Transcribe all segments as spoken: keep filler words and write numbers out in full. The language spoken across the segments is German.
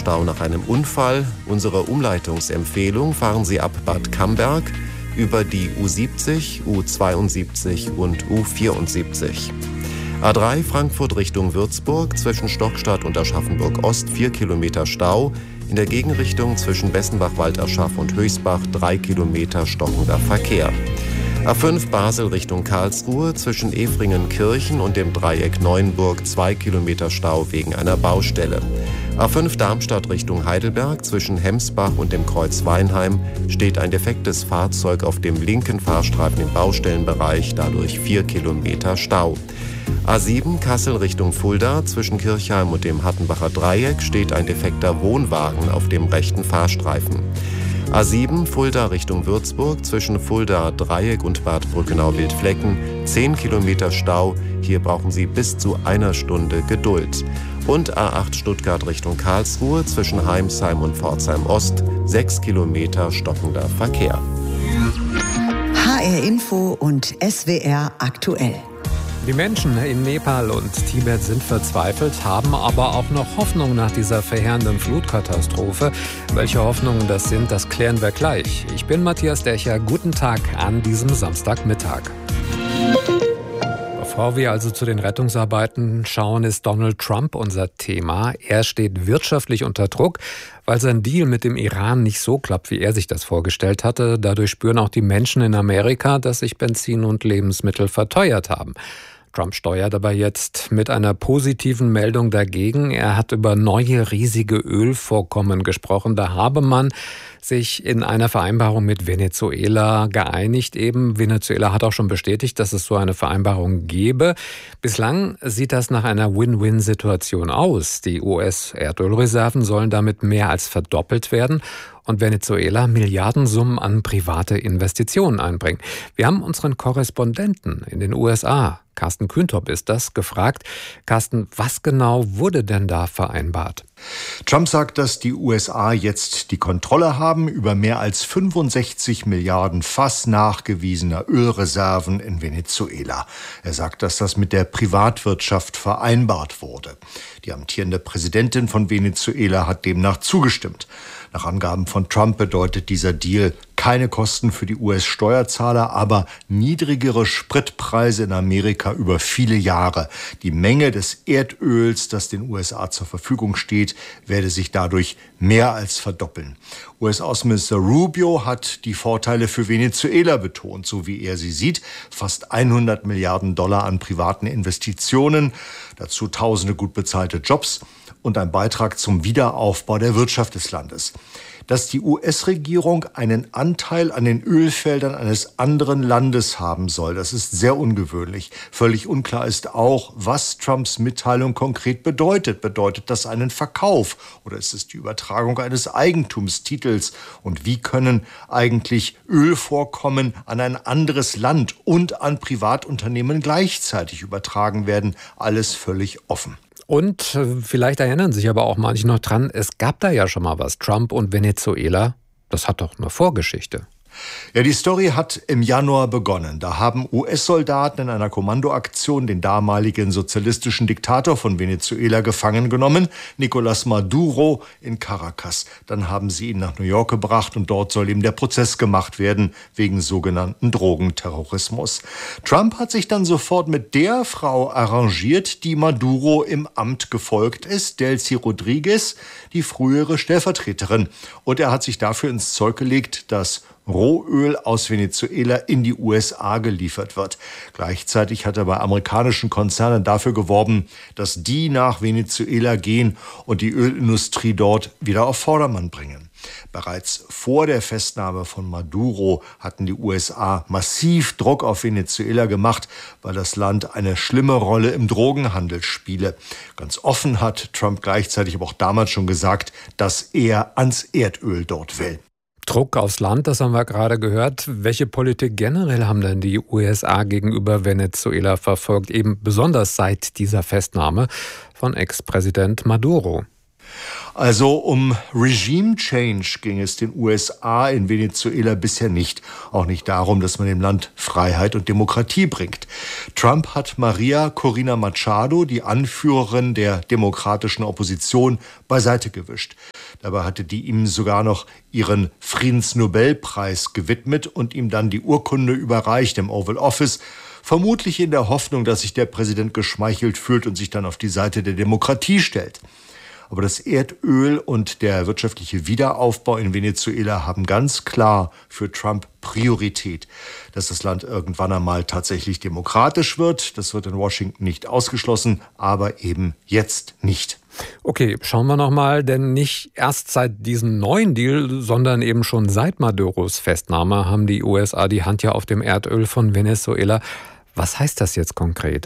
Stau nach einem Unfall. Unsere Umleitungsempfehlung: fahren Sie ab Bad Camberg über die U siebzig, U zweiundsiebzig und U vierundsiebzig. A drei Frankfurt Richtung Würzburg, zwischen Stockstadt und Aschaffenburg Ost vier Kilometer Stau. In der Gegenrichtung zwischen Bessenbach-Walderschaff und Höchstbach drei Kilometer stockender Verkehr. A fünf Basel Richtung Karlsruhe, zwischen Efringen-Kirchen und dem Dreieck Neuenburg zwei Kilometer Stau wegen einer Baustelle. A fünf Darmstadt Richtung Heidelberg, zwischen Hemsbach und dem Kreuz Weinheim steht ein defektes Fahrzeug auf dem linken Fahrstreifen im Baustellenbereich, dadurch vier Kilometer Stau. A sieben Kassel Richtung Fulda, zwischen Kirchheim und dem Hattenbacher Dreieck steht ein defekter Wohnwagen auf dem rechten Fahrstreifen. A sieben Fulda Richtung Würzburg, zwischen Fulda Dreieck und Bad Brückenau-Wildflecken zehn Kilometer Stau. Hier brauchen Sie bis zu einer Stunde Geduld. Und A acht Stuttgart Richtung Karlsruhe, zwischen Heimsheim und Pforzheim Ost sechs Kilometer stockender Verkehr. H R Info und S W R aktuell. Die Menschen in Nepal und Tibet sind verzweifelt, haben aber auch noch Hoffnung nach dieser verheerenden Flutkatastrophe. Welche Hoffnungen das sind, das klären wir gleich. Ich bin Matthias Dächer. Guten Tag an diesem Samstagmittag. Bevor wir also zu den Rettungsarbeiten schauen, ist Donald Trump unser Thema. Er steht wirtschaftlich unter Druck, weil sein Deal mit dem Iran nicht so klappt, wie er sich das vorgestellt hatte. Dadurch spüren auch die Menschen in Amerika, dass sich Benzin und Lebensmittel verteuert haben. Trump steuert aber jetzt mit einer positiven Meldung dagegen. Er hat über neue riesige Ölvorkommen gesprochen. Da habe man sich in einer Vereinbarung mit Venezuela geeinigt. Eben Venezuela hat auch schon bestätigt, dass es so eine Vereinbarung gebe. Bislang sieht das nach einer Win-Win-Situation aus. Die U S-Erdölreserven sollen damit mehr als verdoppelt werden und Venezuela Milliardensummen an private Investitionen einbringen. Wir haben unseren Korrespondenten in den U S A, Carsten Kühntop ist das, gefragt. Carsten, was genau wurde denn da vereinbart? Trump sagt, dass die U S A jetzt die Kontrolle haben über mehr als fünfundsechzig Milliarden Fass nachgewiesener Ölreserven in Venezuela. Er sagt, dass das mit der Privatwirtschaft vereinbart wurde. Die amtierende Präsidentin von Venezuela hat demnach zugestimmt. Nach Angaben von Trump bedeutet dieser Deal keine Kosten für die U S-Steuerzahler, aber niedrigere Spritpreise in Amerika über viele Jahre. Die Menge des Erdöls, das den U S A zur Verfügung steht, werde sich dadurch mehr als verdoppeln. U S-Außenminister Rubio hat die Vorteile für Venezuela betont, so wie er sie sieht. Fast hundert Milliarden Dollar an privaten Investitionen, dazu tausende gut bezahlte Jobs und ein Beitrag zum Wiederaufbau der Wirtschaft des Landes. Dass die U S-Regierung einen Anteil an den Ölfeldern eines anderen Landes haben soll, das ist sehr ungewöhnlich. Völlig unklar ist auch, was Trumps Mitteilung konkret bedeutet. Bedeutet das einen Verkauf oder ist es die Übertragung eines Eigentumstitels? Und wie können eigentlich Ölvorkommen an ein anderes Land und an Privatunternehmen gleichzeitig übertragen werden? Alles völlig offen. Und vielleicht erinnern sich aber auch manche noch dran, es gab da ja schon mal was. Trump und Venezuela, das hat doch eine Vorgeschichte. Ja, die Story hat im Januar begonnen. Da haben U S-Soldaten in einer Kommandoaktion den damaligen sozialistischen Diktator von Venezuela gefangen genommen, Nicolás Maduro in Caracas. Dann haben sie ihn nach New York gebracht und dort soll ihm der Prozess gemacht werden wegen sogenannten Drogenterrorismus. Trump hat sich dann sofort mit der Frau arrangiert, die Maduro im Amt gefolgt ist, Delcy Rodriguez, die frühere Stellvertreterin. Und er hat sich dafür ins Zeug gelegt, dass Rohöl aus Venezuela in die U S A geliefert wird. Gleichzeitig hat er bei amerikanischen Konzernen dafür geworben, dass die nach Venezuela gehen und die Ölindustrie dort wieder auf Vordermann bringen. Bereits vor der Festnahme von Maduro hatten die U S A massiv Druck auf Venezuela gemacht, weil das Land eine schlimme Rolle im Drogenhandel spiele. Ganz offen hat Trump gleichzeitig aber auch damals schon gesagt, dass er ans Erdöl dort will. Druck aufs Land, das haben wir gerade gehört. Welche Politik generell haben denn die U S A gegenüber Venezuela verfolgt, eben besonders seit dieser Festnahme von Ex-Präsident Maduro? Also um Regime Change ging es den U S A in Venezuela bisher nicht. Auch nicht darum, dass man dem Land Freiheit und Demokratie bringt. Trump hat Maria Corina Machado, die Anführerin der demokratischen Opposition, beiseite gewischt. Dabei hatte die ihm sogar noch ihren Friedensnobelpreis gewidmet und ihm dann die Urkunde überreicht im Oval Office, vermutlich in der Hoffnung, dass sich der Präsident geschmeichelt fühlt und sich dann auf die Seite der Demokratie stellt. Aber das Erdöl und der wirtschaftliche Wiederaufbau in Venezuela haben ganz klar für Trump Priorität. Dass das Land irgendwann einmal tatsächlich demokratisch wird, das wird in Washington nicht ausgeschlossen, aber eben jetzt nicht. Okay, schauen wir noch mal, denn nicht erst seit diesem neuen Deal, sondern eben schon seit Maduros Festnahme haben die U S A die Hand ja auf dem Erdöl von Venezuela. Was heißt das jetzt konkret?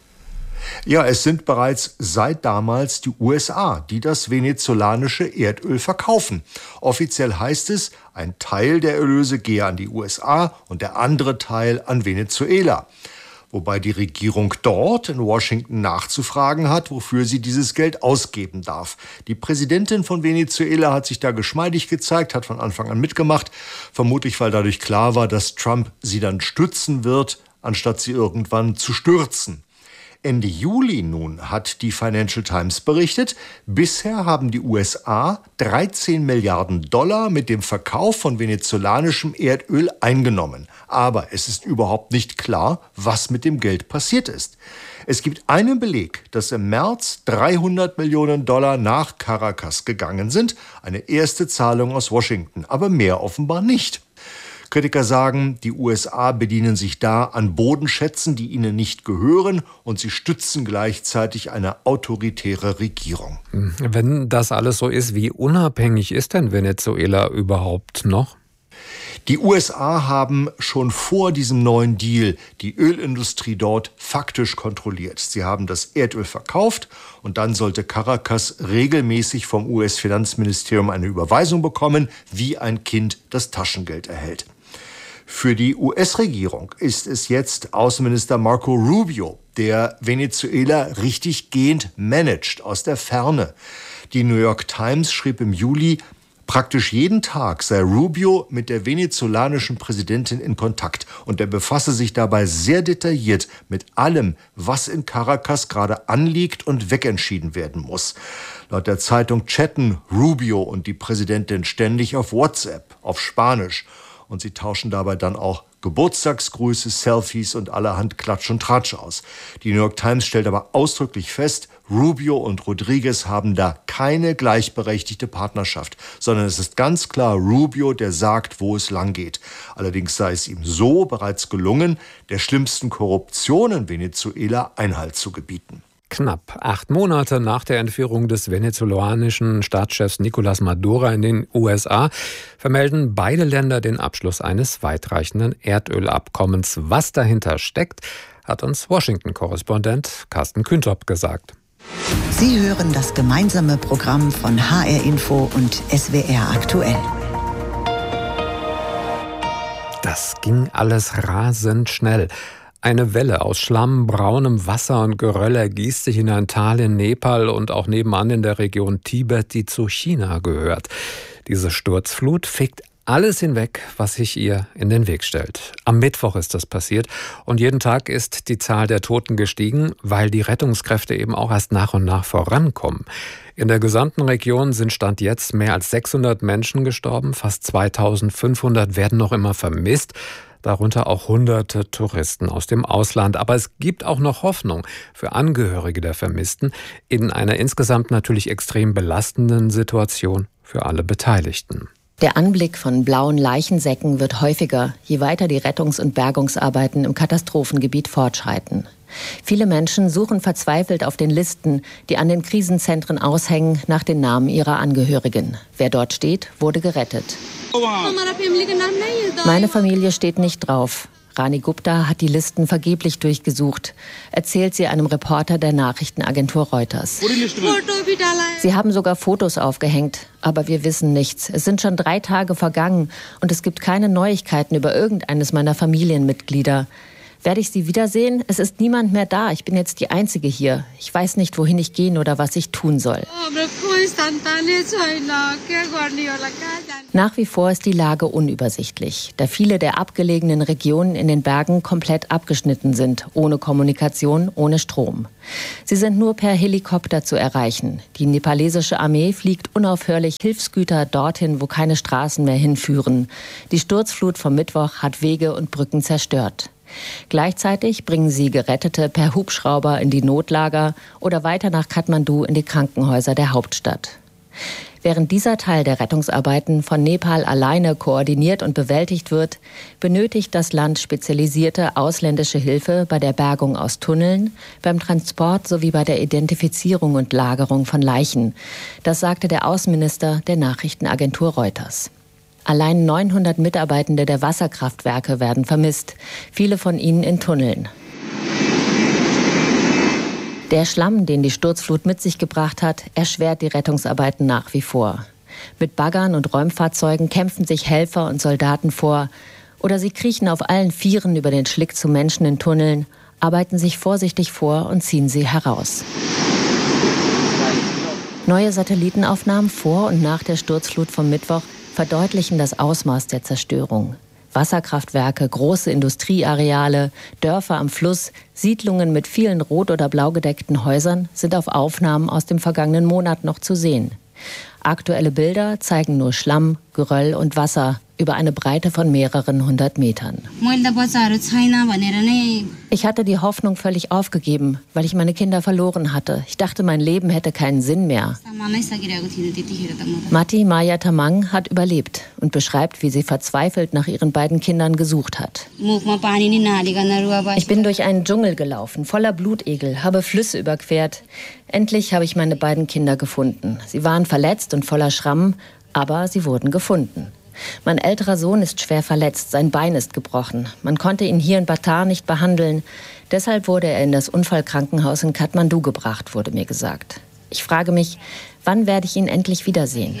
Ja, es sind bereits seit damals die U S A, die das venezolanische Erdöl verkaufen. Offiziell heißt es, ein Teil der Erlöse gehe an die U S A und der andere Teil an Venezuela. Wobei die Regierung dort in Washington nachzufragen hat, wofür sie dieses Geld ausgeben darf. Die Präsidentin von Venezuela hat sich da geschmeidig gezeigt, hat von Anfang an mitgemacht, vermutlich weil dadurch klar war, dass Trump sie dann stützen wird, anstatt sie irgendwann zu stürzen. Ende Juli nun hat die Financial Times berichtet, bisher haben die U S A dreizehn Milliarden Dollar mit dem Verkauf von venezolanischem Erdöl eingenommen. Aber es ist überhaupt nicht klar, was mit dem Geld passiert ist. Es gibt einen Beleg, dass im März dreihundert Millionen Dollar nach Caracas gegangen sind. Eine erste Zahlung aus Washington, aber mehr offenbar nicht. Kritiker sagen, die U S A bedienen sich da an Bodenschätzen, die ihnen nicht gehören, und sie stützen gleichzeitig eine autoritäre Regierung. Wenn das alles so ist, wie unabhängig ist denn Venezuela überhaupt noch? Die U S A haben schon vor diesem neuen Deal die Ölindustrie dort faktisch kontrolliert. Sie haben das Erdöl verkauft und dann sollte Caracas regelmäßig vom U S-Finanzministerium eine Überweisung bekommen, wie ein Kind das Taschengeld erhält. Für die U S-Regierung ist es jetzt Außenminister Marco Rubio, der Venezuela richtig gehend managt, aus der Ferne. Die New York Times schrieb im Juli, praktisch jeden Tag sei Rubio mit der venezolanischen Präsidentin in Kontakt und er befasse sich dabei sehr detailliert mit allem, was in Caracas gerade anliegt und wegentschieden werden muss. Laut der Zeitung chatten Rubio und die Präsidentin ständig auf WhatsApp, auf Spanisch. Und sie tauschen dabei dann auch Geburtstagsgrüße, Selfies und allerhand Klatsch und Tratsch aus. Die New York Times stellt aber ausdrücklich fest, Rubio und Rodriguez haben da keine gleichberechtigte Partnerschaft, sondern es ist ganz klar Rubio, der sagt, wo es lang geht. Allerdings sei es ihm so bereits gelungen, der schlimmsten Korruption in Venezuela Einhalt zu gebieten. Knapp acht Monate nach der Entführung des venezolanischen Staatschefs Nicolás Maduro in den U S A vermelden beide Länder den Abschluss eines weitreichenden Erdölabkommens. Was dahinter steckt, hat uns Washington-Korrespondent Carsten Küntop gesagt. Sie hören das gemeinsame Programm von H R Info und S W R aktuell. Das ging alles rasend schnell. Eine Welle aus Schlamm, braunem Wasser und Geröll ergießt sich in ein Tal in Nepal und auch nebenan in der Region Tibet, die zu China gehört. Diese Sturzflut fegt alles hinweg, was sich ihr in den Weg stellt. Am Mittwoch ist das passiert und jeden Tag ist die Zahl der Toten gestiegen, weil die Rettungskräfte eben auch erst nach und nach vorankommen. In der gesamten Region sind Stand jetzt mehr als sechshundert Menschen gestorben, fast zweitausendfünfhundert werden noch immer vermisst. Darunter auch hunderte Touristen aus dem Ausland. Aber es gibt auch noch Hoffnung für Angehörige der Vermissten in einer insgesamt natürlich extrem belastenden Situation für alle Beteiligten. Der Anblick von blauen Leichensäcken wird häufiger, je weiter die Rettungs- und Bergungsarbeiten im Katastrophengebiet fortschreiten. Viele Menschen suchen verzweifelt auf den Listen, die an den Krisenzentren aushängen, nach den Namen ihrer Angehörigen. Wer dort steht, wurde gerettet. Meine Familie steht nicht drauf. Rani Gupta hat die Listen vergeblich durchgesucht, erzählt sie einem Reporter der Nachrichtenagentur Reuters. Sie haben sogar Fotos aufgehängt, aber wir wissen nichts. Es sind schon drei Tage vergangen und es gibt keine Neuigkeiten über irgendeines meiner Familienmitglieder. Werde ich sie wiedersehen? Es ist niemand mehr da. Ich bin jetzt die Einzige hier. Ich weiß nicht, wohin ich gehen oder was ich tun soll. Nach wie vor ist die Lage unübersichtlich, da viele der abgelegenen Regionen in den Bergen komplett abgeschnitten sind, ohne Kommunikation, ohne Strom. Sie sind nur per Helikopter zu erreichen. Die nepalesische Armee fliegt unaufhörlich Hilfsgüter dorthin, wo keine Straßen mehr hinführen. Die Sturzflut vom Mittwoch hat Wege und Brücken zerstört. Gleichzeitig bringen sie Gerettete per Hubschrauber in die Notlager oder weiter nach Kathmandu in die Krankenhäuser der Hauptstadt. Während dieser Teil der Rettungsarbeiten von Nepal alleine koordiniert und bewältigt wird, benötigt das Land spezialisierte ausländische Hilfe bei der Bergung aus Tunneln, beim Transport sowie bei der Identifizierung und Lagerung von Leichen. Das sagte der Außenminister der Nachrichtenagentur Reuters. Allein neunhundert Mitarbeitende der Wasserkraftwerke werden vermisst, viele von ihnen in Tunneln. Der Schlamm, den die Sturzflut mit sich gebracht hat, erschwert die Rettungsarbeiten nach wie vor. Mit Baggern und Räumfahrzeugen kämpfen sich Helfer und Soldaten vor. Oder sie kriechen auf allen Vieren über den Schlick zu Menschen in Tunneln, arbeiten sich vorsichtig vor und ziehen sie heraus. Neue Satellitenaufnahmen vor und nach der Sturzflut vom Mittwoch verdeutlichen das Ausmaß der Zerstörung. Wasserkraftwerke, große Industrieareale, Dörfer am Fluss, Siedlungen mit vielen rot- oder blau gedeckten Häusern sind auf Aufnahmen aus dem vergangenen Monat noch zu sehen. Aktuelle Bilder zeigen nur Schlamm, Geröll und Wasser über eine Breite von mehreren hundert Metern. Ich hatte die Hoffnung völlig aufgegeben, weil ich meine Kinder verloren hatte. Ich dachte, mein Leben hätte keinen Sinn mehr. Mati Maya Tamang hat überlebt und beschreibt, wie sie verzweifelt nach ihren beiden Kindern gesucht hat. Ich bin durch einen Dschungel gelaufen, voller Blutegel, habe Flüsse überquert. Endlich habe ich meine beiden Kinder gefunden. Sie waren verletzt und voller Schrammen, aber sie wurden gefunden. Mein älterer Sohn ist schwer verletzt, sein Bein ist gebrochen. Man konnte ihn hier in Batar nicht behandeln. Deshalb wurde er in das Unfallkrankenhaus in Kathmandu gebracht, wurde mir gesagt. Ich frage mich, wann werde ich ihn endlich wiedersehen?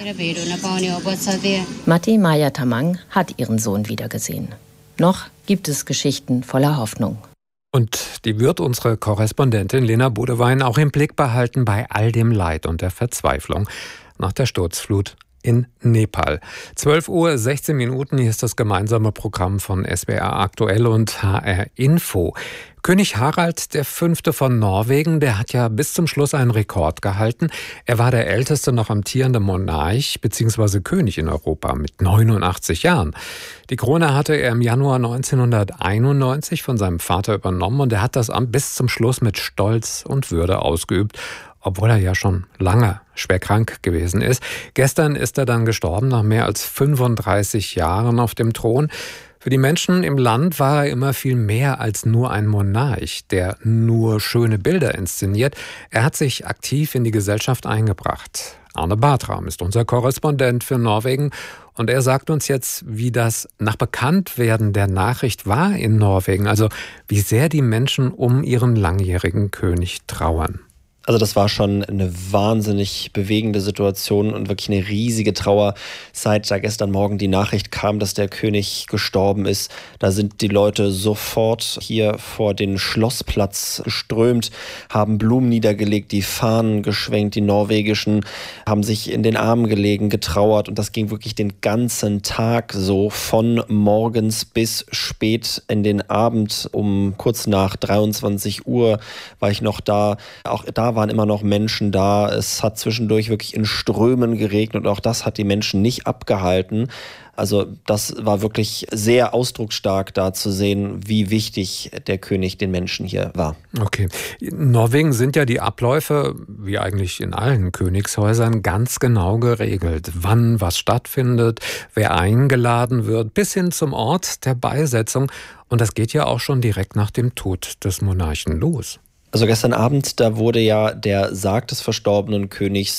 Mati Maya Tamang hat ihren Sohn wiedergesehen. Noch gibt es Geschichten voller Hoffnung. Und die wird unsere Korrespondentin Lena Bodewein auch im Blick behalten bei all dem Leid und der Verzweiflung nach der Sturzflut in Nepal. zwölf Uhr sechzehn Minuten, hier ist das gemeinsame Programm von S W R Aktuell und H R Info. König Harald der Fünfte von Norwegen, der hat ja bis zum Schluss einen Rekord gehalten. Er war der älteste noch amtierende Monarch bzw. König in Europa mit neunundachtzig Jahren. Die Krone hatte er im Januar neunzehnhunderteinundneunzig von seinem Vater übernommen und er hat das Amt bis zum Schluss mit Stolz und Würde ausgeübt, obwohl er ja schon lange schwer krank gewesen ist. Gestern ist er dann gestorben, nach mehr als fünfunddreißig Jahren auf dem Thron. Für die Menschen im Land war er immer viel mehr als nur ein Monarch, der nur schöne Bilder inszeniert. Er hat sich aktiv in die Gesellschaft eingebracht. Arne Bartram ist unser Korrespondent für Norwegen und er sagt uns jetzt, wie das nach Bekanntwerden der Nachricht war in Norwegen, also wie sehr die Menschen um ihren langjährigen König trauern. Also das war schon eine wahnsinnig bewegende Situation und wirklich eine riesige Trauer, seit da gestern Morgen die Nachricht kam, dass der König gestorben ist. Da sind die Leute sofort hier vor den Schlossplatz geströmt, haben Blumen niedergelegt, die Fahnen geschwenkt, die norwegischen, haben sich in den Armen gelegen, getrauert und das ging wirklich den ganzen Tag so, von morgens bis spät in den Abend. Um kurz nach dreiundzwanzig Uhr war ich noch da. Auch da waren immer noch Menschen da. Es hat zwischendurch wirklich in Strömen geregnet und auch das hat die Menschen nicht abgehalten. Also das war wirklich sehr ausdrucksstark, da zu sehen, wie wichtig der König den Menschen hier war. Okay. In Norwegen sind ja die Abläufe, wie eigentlich in allen Königshäusern, ganz genau geregelt. Wann was stattfindet, wer eingeladen wird, bis hin zum Ort der Beisetzung. Und das geht ja auch schon direkt nach dem Tod des Monarchen los. Also gestern Abend, da wurde ja der Sarg des verstorbenen Königs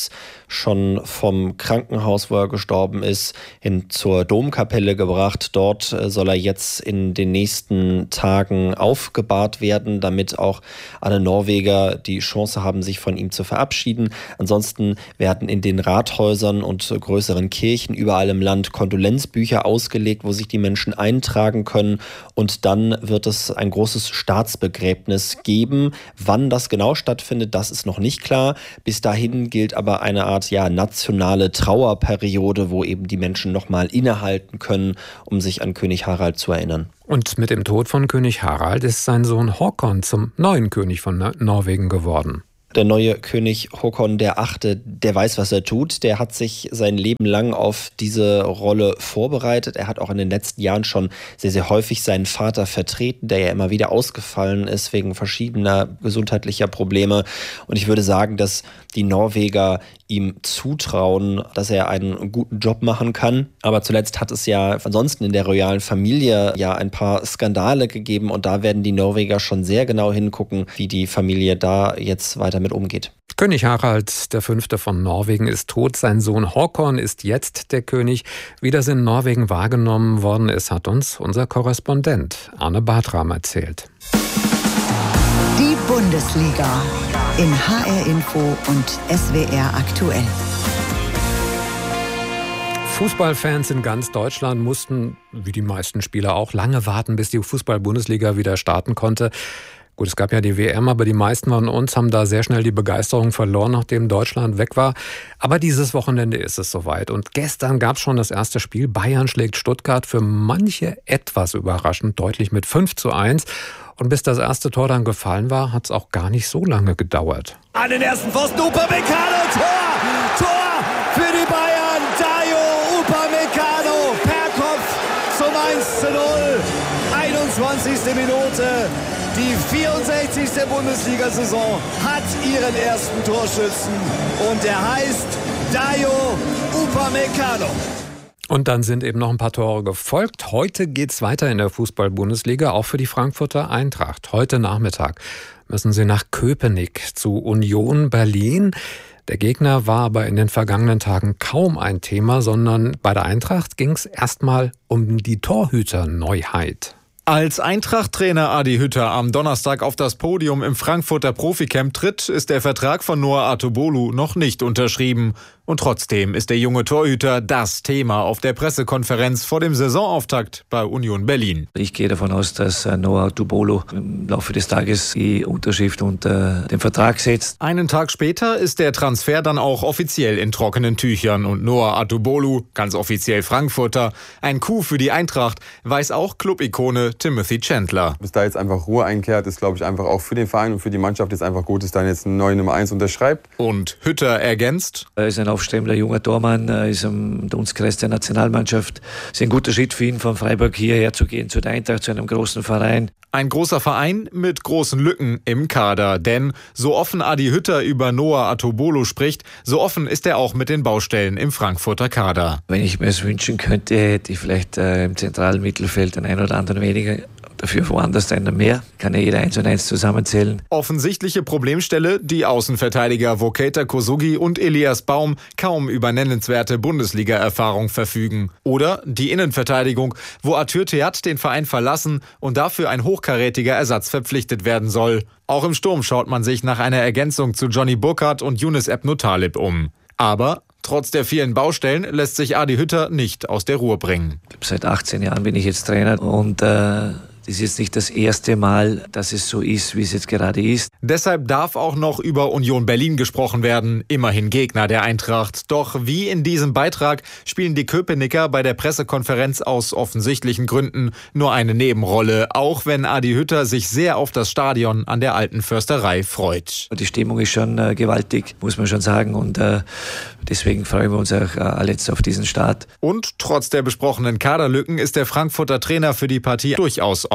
schon vom Krankenhaus, wo er gestorben ist, hin zur Domkapelle gebracht. Dort soll er jetzt in den nächsten Tagen aufgebahrt werden, damit auch alle Norweger die Chance haben, sich von ihm zu verabschieden. Ansonsten werden in den Rathäusern und größeren Kirchen überall im Land Kondolenzbücher ausgelegt, wo sich die Menschen eintragen können. Und dann wird es ein großes Staatsbegräbnis geben. Wann das genau stattfindet, das ist noch nicht klar. Bis dahin gilt aber eine Art ja, nationale Trauerperiode, wo eben die Menschen nochmal innehalten können, um sich an König Harald zu erinnern. Und mit dem Tod von König Harald ist sein Sohn Håkon zum neuen König von Norwegen geworden. Der neue König Håkon der Achte, der weiß, was er tut. Der hat sich sein Leben lang auf diese Rolle vorbereitet. Er hat auch in den letzten Jahren schon sehr, sehr häufig seinen Vater vertreten, der ja immer wieder ausgefallen ist wegen verschiedener gesundheitlicher Probleme. Und ich würde sagen, dass die Norweger ihm zutrauen, dass er einen guten Job machen kann. Aber zuletzt hat es ja ansonsten in der royalen Familie ja ein paar Skandale gegeben. Und da werden die Norweger schon sehr genau hingucken, wie die Familie da jetzt weiter mit umgeht. König Harald der Fünfte von Norwegen ist tot. Sein Sohn Håkon ist jetzt der König. Wie das in Norwegen wahrgenommen worden ist, hat uns unser Korrespondent Arne Bartram erzählt. Die Bundesliga in H R Info und S W R aktuell. Fußballfans in ganz Deutschland mussten, wie die meisten Spieler auch, lange warten, bis die Fußball-Bundesliga wieder starten konnte. Gut, es gab ja die W M, aber die meisten von uns haben da sehr schnell die Begeisterung verloren, nachdem Deutschland weg war. Aber dieses Wochenende ist es soweit. Und gestern gab es schon das erste Spiel. Bayern schlägt Stuttgart für manche etwas überraschend deutlich mit fünf zu eins. Und bis das erste Tor dann gefallen war, hat es auch gar nicht so lange gedauert. An den ersten Pfosten, Upamecano, Tor! Tor für die Bayern! Dayo Upamecano per Kopf zum eins zu null. einundzwanzigste Minute. Die vierundsechzigste Bundesliga-Saison hat ihren ersten Torschützen. Und der heißt Dayo Upamecano. Und dann sind eben noch ein paar Tore gefolgt. Heute geht's weiter in der Fußball-Bundesliga, auch für die Frankfurter Eintracht. Heute Nachmittag müssen sie nach Köpenick zu Union Berlin. Der Gegner war aber in den vergangenen Tagen kaum ein Thema, sondern bei der Eintracht ging's erstmal um die Torhüterneuheit. Als Eintracht-Trainer Adi Hütter am Donnerstag auf das Podium im Frankfurter Proficamp tritt, ist der Vertrag von Noah Atubolu noch nicht unterschrieben. Und trotzdem ist der junge Torhüter das Thema auf der Pressekonferenz vor dem Saisonauftakt bei Union Berlin. Ich gehe davon aus, dass Noah Atubolu im Laufe des Tages die Unterschrift unter den Vertrag setzt. Einen Tag später ist der Transfer dann auch offiziell in trockenen Tüchern. Und Noah Atubolu, ganz offiziell Frankfurter, ein Coup für die Eintracht, weiß auch Club-Ikone Timothy Chandler. Bis da jetzt einfach Ruhe einkehrt, ist, glaube ich, einfach auch für den Verein und für die Mannschaft jetzt einfach gut, dass dann jetzt ein neuer Nummer eins unterschreibt. Und Hütter ergänzt: Er ist ein aufstrebender junger Tormann, er ist im Dunstkreis der Nationalmannschaft. Es ist ein guter Schritt für ihn, von Freiburg hierher zu gehen, zu der Eintracht, zu einem großen Verein. Ein großer Verein mit großen Lücken im Kader. Denn so offen Adi Hütter über Noah Atubolu spricht, so offen ist er auch mit den Baustellen im Frankfurter Kader. Wenn ich mir es wünschen könnte, hätte ich vielleicht äh, im zentralen Mittelfeld den einen oder anderen weniger, dafür woanders einer mehr. Kann ja jeder eins und eins zusammenzählen. Offensichtliche Problemstelle, die Außenverteidiger Voketa Kosugi und Elias Baum kaum über nennenswerte Bundesliga-Erfahrung verfügen. Oder die Innenverteidigung, wo Atür Theat den Verein verlassen und dafür ein hochkarätiger Ersatz verpflichtet werden soll. Auch im Sturm schaut man sich nach einer Ergänzung zu Johnny Burkhardt und Yunus Ebnu Talib um. Aber trotz der vielen Baustellen lässt sich Adi Hütter nicht aus der Ruhe bringen. Seit achtzehn Jahren bin ich jetzt Trainer und äh das ist jetzt nicht das erste Mal, dass es so ist, wie es jetzt gerade ist. Deshalb darf auch noch über Union Berlin gesprochen werden, immerhin Gegner der Eintracht. Doch wie in diesem Beitrag spielen die Köpenicker bei der Pressekonferenz aus offensichtlichen Gründen nur eine Nebenrolle, auch wenn Adi Hütter sich sehr auf das Stadion an der Alten Försterei freut. Die Stimmung ist schon äh, gewaltig, muss man schon sagen, und äh, deswegen freuen wir uns auch äh, alle jetzt auf diesen Start. Und trotz der besprochenen Kaderlücken ist der Frankfurter Trainer für die Partie durchaus optimistisch.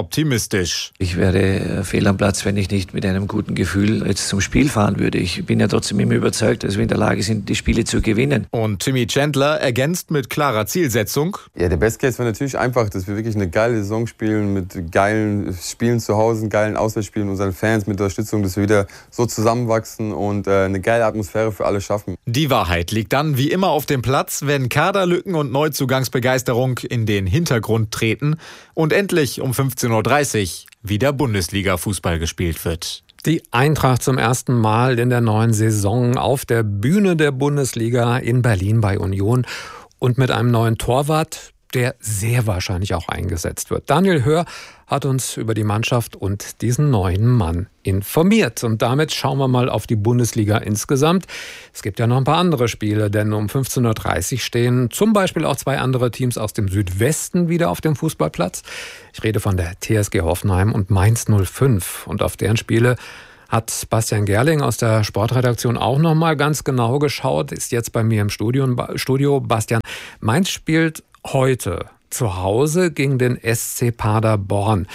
optimistisch. Ich wäre fehl am Platz, wenn ich nicht mit einem guten Gefühl jetzt zum Spiel fahren würde. Ich bin ja trotzdem immer überzeugt, dass wir in der Lage sind, die Spiele zu gewinnen. Und Timmy Chandler ergänzt mit klarer Zielsetzung. Ja, der Best Case wäre natürlich einfach, dass wir wirklich eine geile Saison spielen mit geilen Spielen zu Hause, geilen Auswärtsspielen unseren Fans mit Unterstützung, dass wir wieder so zusammenwachsen und äh, eine geile Atmosphäre für alle schaffen. Die Wahrheit liegt dann wie immer auf dem Platz, wenn Kaderlücken und Neuzugangsbegeisterung in den Hintergrund treten und endlich um fünfzehn Uhr dreißig wieder Bundesliga-Fußball gespielt wird. Die Eintracht zum ersten Mal in der neuen Saison auf der Bühne der Bundesliga in Berlin bei Union und mit einem neuen Torwart, der sehr wahrscheinlich auch eingesetzt wird. Daniel Hör hat uns über die Mannschaft und diesen neuen Mann informiert. Und damit schauen wir mal auf die Bundesliga insgesamt. Es gibt ja noch ein paar andere Spiele, denn um fünfzehn Uhr dreißig stehen zum Beispiel auch zwei andere Teams aus dem Südwesten wieder auf dem Fußballplatz. Ich rede von der T S G Hoffenheim und Mainz null fünf. Und auf deren Spiele hat Bastian Gerling aus der Sportredaktion auch noch mal ganz genau geschaut, ist jetzt bei mir im Studio. Studio. Bastian, Mainz spielt heute zu Hause gegen den S C Paderborn.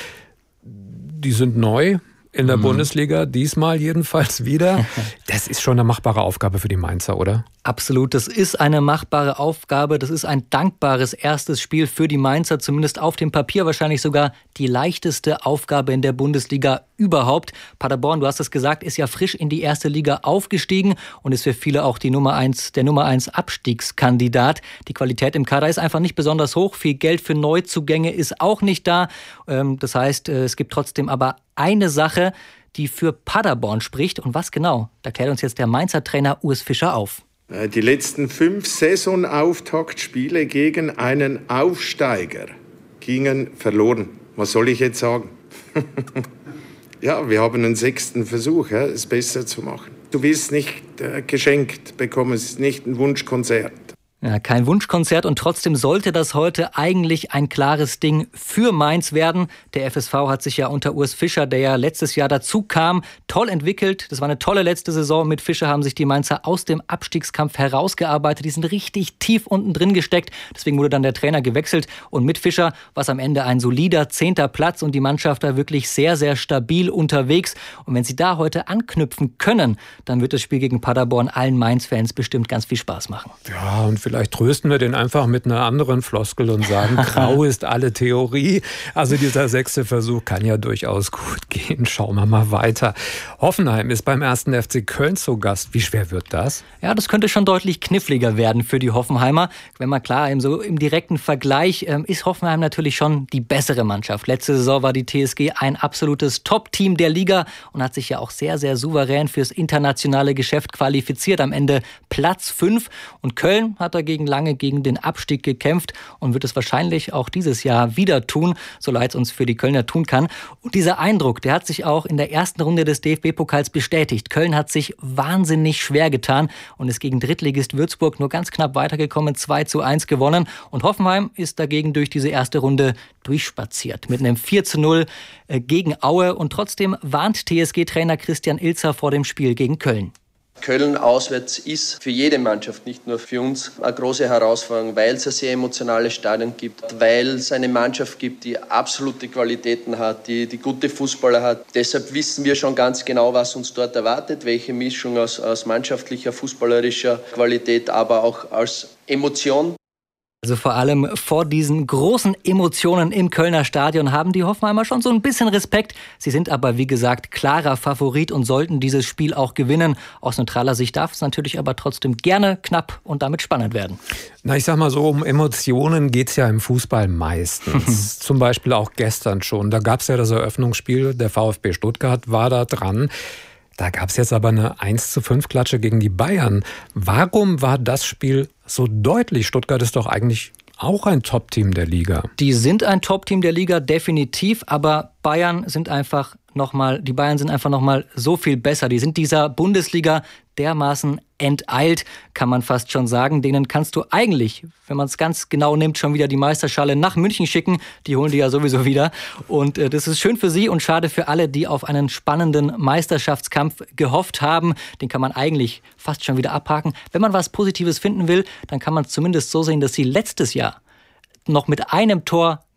Die sind neu in der mhm. Bundesliga, diesmal jedenfalls wieder. Das ist schon eine machbare Aufgabe für die Mainzer, oder? Absolut, das ist eine machbare Aufgabe. Das ist ein dankbares erstes Spiel für die Mainzer, zumindest auf dem Papier wahrscheinlich sogar die leichteste Aufgabe in der Bundesliga überhaupt. Paderborn, du hast es gesagt, ist ja frisch in die erste Liga aufgestiegen und ist für viele auch die Nummer eins, der Nummer eins Abstiegskandidat. Die Qualität im Kader ist einfach nicht besonders hoch. Viel Geld für Neuzugänge ist auch nicht da. Das heißt, es gibt trotzdem aber eine Sache, die für Paderborn spricht. Und was genau? Da klärt uns jetzt der Mainzer Trainer Urs Fischer auf. Die letzten fünf Saisonauftaktspiele gegen einen Aufsteiger gingen verloren. Was soll ich jetzt sagen? Ja, wir haben einen sechsten Versuch, ja, es besser zu machen. Du wirst nicht äh, geschenkt bekommen, es ist nicht ein Wunschkonzert. Ja, kein Wunschkonzert und trotzdem sollte das heute eigentlich ein klares Ding für Mainz werden. Der F S V hat sich ja unter Urs Fischer, der ja letztes Jahr dazu kam, toll entwickelt. Das war eine tolle letzte Saison. Mit Fischer haben sich die Mainzer aus dem Abstiegskampf herausgearbeitet. Die sind richtig tief unten drin gesteckt. Deswegen wurde dann der Trainer gewechselt. Und mit Fischer war es am Ende ein solider zehnter Platz und die Mannschaft da wirklich sehr, sehr stabil unterwegs. Und wenn sie da heute anknüpfen können, dann wird das Spiel gegen Paderborn allen Mainz-Fans bestimmt ganz viel Spaß machen. Ja, und vielleicht trösten wir den einfach mit einer anderen Floskel und sagen, grau ist alle Theorie. Also dieser sechste Versuch kann ja durchaus gut gehen. Schauen wir mal weiter. Hoffenheim ist beim ersten F C Köln zu Gast. Wie schwer wird das? Ja, das könnte schon deutlich kniffliger werden für die Hoffenheimer. Wenn man klar, im, so im direkten Vergleich ähm, ist Hoffenheim natürlich schon die bessere Mannschaft. Letzte Saison war die T S G ein absolutes Top-Team der Liga und hat sich ja auch sehr, sehr souverän fürs internationale Geschäft qualifiziert. Am Ende Platz fünf. Und Köln hat dagegen lange gegen den Abstieg gekämpft und wird es wahrscheinlich auch dieses Jahr wieder tun, so leid es uns für die Kölner tun kann. Und dieser Eindruck, der hat sich auch in der ersten Runde des D F B-Pokals bestätigt. Köln hat sich wahnsinnig schwer getan und ist gegen Drittligist Würzburg nur ganz knapp weitergekommen, zwei zu eins gewonnen. Und Hoffenheim ist dagegen durch diese erste Runde durchspaziert mit einem vier zu null gegen Aue. Und trotzdem warnt T S G-Trainer Christian Ilzer vor dem Spiel gegen Köln. Köln auswärts ist für jede Mannschaft, nicht nur für uns, eine große Herausforderung, weil es ein sehr emotionales Stadion gibt, weil es eine Mannschaft gibt, die absolute Qualitäten hat, die, die gute Fußballer hat. Deshalb wissen wir schon ganz genau, was uns dort erwartet, welche Mischung aus, aus mannschaftlicher, fußballerischer Qualität, aber auch aus Emotion. Also vor allem vor diesen großen Emotionen im Kölner Stadion haben die Hoffenheimer schon so ein bisschen Respekt. Sie sind aber, wie gesagt, klarer Favorit und sollten dieses Spiel auch gewinnen. Aus neutraler Sicht darf es natürlich aber trotzdem gerne knapp und damit spannend werden. Na, ich sag mal so, um Emotionen geht's ja im Fußball meistens. Zum Beispiel auch gestern schon. Da gab's ja das Eröffnungsspiel, der VfB Stuttgart war da dran. Da gab es jetzt aber eine eins zu fünf Klatsche gegen die Bayern. Warum war das Spiel so deutlich? Stuttgart ist doch eigentlich auch ein Top-Team der Liga. Die sind ein Top-Team der Liga, definitiv. Aber Bayern sind einfach noch mal, die Bayern sind einfach noch mal so viel besser. Die sind dieser Bundesliga dermaßen enteilt, kann man fast schon sagen. Denen kannst du eigentlich, wenn man es ganz genau nimmt, schon wieder die Meisterschale nach München schicken. Die holen die ja sowieso wieder. Und äh, das ist schön für sie und schade für alle, die auf einen spannenden Meisterschaftskampf gehofft haben. Den kann man eigentlich fast schon wieder abhaken. Wenn man was Positives finden will, dann kann man es zumindest so sehen, dass sie letztes Jahr noch mit einem Tor